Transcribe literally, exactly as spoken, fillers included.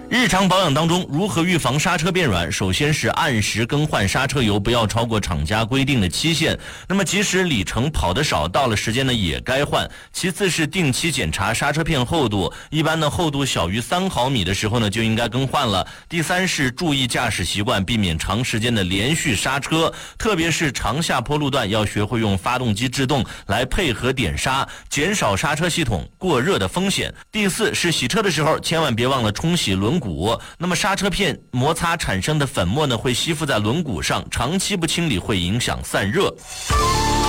日常保养当中，如何预防刹车变软？首先是按时更换刹车油，不要超过厂家规定的期限。那么即使里程跑得少，到了时间呢也该换。其次是定期检查刹车片厚度，一般呢厚度小于三毫米的时候呢就应该更换了。第三是注意驾驶习惯，避免长时间的连续刹车，特别是长下坡路段要学会用发动机制动来配合点刹，减少刹车系统过热的风险。第四是洗车的时候千万别忘了冲洗轮毂，那么刹车片摩擦产生的粉末呢会吸附在轮毂上，长期不清理会影响散热。